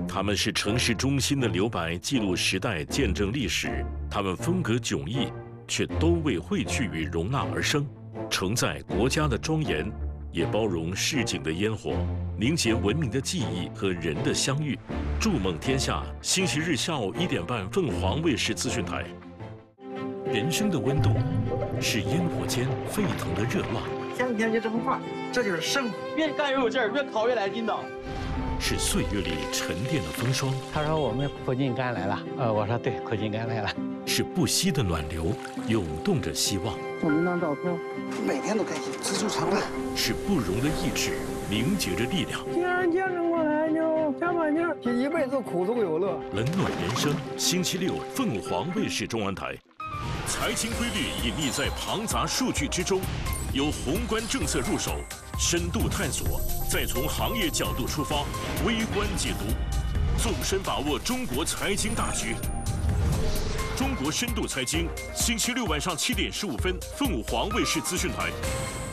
他们是城市中心的留白，记录时代，见证历史。他们风格迥异，却都为汇聚与容纳而生，承载国家的庄严，也包容市井的烟火，凝结文明的记忆和人的相遇。筑梦天下，星期日下午1点半，凤凰卫视资讯台。人生的温度，是烟火间沸腾的热浪。 天天就这么过，这就是生活。 越干越有劲儿，越烤越来劲道。 是岁月里沉淀的风霜。 他说我们苦尽甘来了，我说对，苦尽甘来了。 是不息的暖流，涌动着希望。 照那张照片，每天都开心，知足常乐。 是不容的意志，凝结着力量。 既然坚持过来，就加把劲儿，这一辈子苦中有乐。 冷暖人生，星期六，凤凰卫视中文台。财经规律隐匿在庞杂数据之中，由宏观政策入手，深度探索，再从行业角度出发，微观解读，纵深把握中国财经大局。中国深度财经，星期六晚上7点15分，凤凰卫视资讯台。